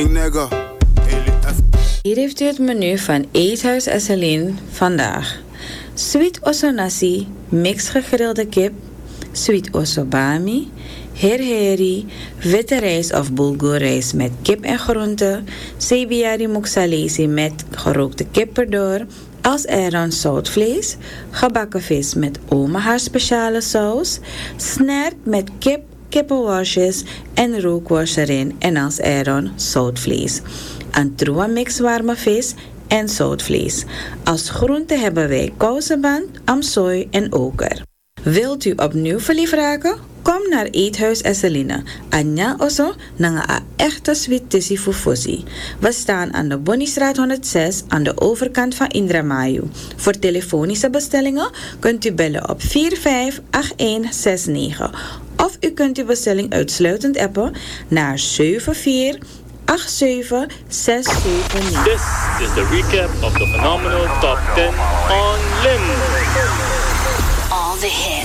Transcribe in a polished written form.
Hier heeft u het menu van Eethuis Esselien vandaag. Sweet osso nasi, mix gegrilde kip, sweet osso bami, herheri, witte rijst of bulgurrijst met kip en groenten, sebiari muksalesi met gerookte kip erdoor, als eieren zoutvlees, gebakken vis met oma haar speciale saus, snert met kip, kippenworstjes en rookworst erin en als eieren zoutvlees. Antroa mix warme vis en zoutvlees. Als groente hebben wij kousenband, amsooi en oker. Wilt u opnieuw verliefd raken? Kom naar Eethuis Esseline. Anja osso nanga a echte sweet tissi fufusi. We staan aan de Bonniestraat 106 aan de overkant van Indramayu. Voor telefonische bestellingen kunt u bellen op 458169. Of u kunt uw bestelling uitsluitend appen naar 748769. This is the recap of the phenomenal Top 10 on Lim. All the hits.